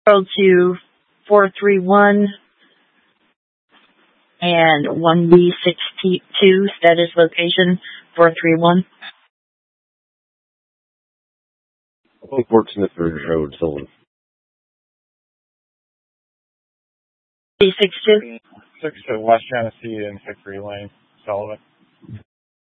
to 431 and 1B62, status location 431. Fort Smith Ridge Road, Sullivan. B62? 6 to West Genesee and Hickory Lane, Sullivan.